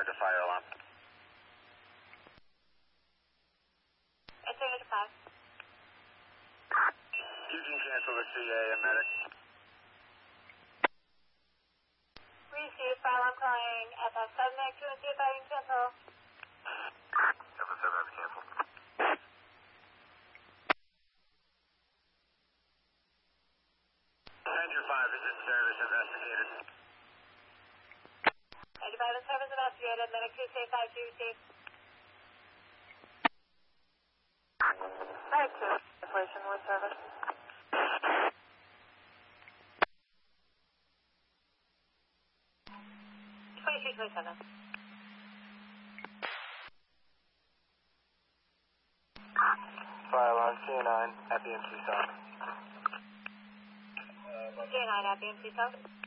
to fire alarm. Enter 5. Eugene, cancel the CA and medic. Receive fire alarm calling FF7 2 and 2 firing cancel. FF7 has canceled. Engine 5 is in service, investigated. Engine 5 in service, investigated. Medic 2 safe 5 2 receive. Medic 2, installation with service. 2327. Fire alarm, CA9 at BMC South. CA9 at BMC South.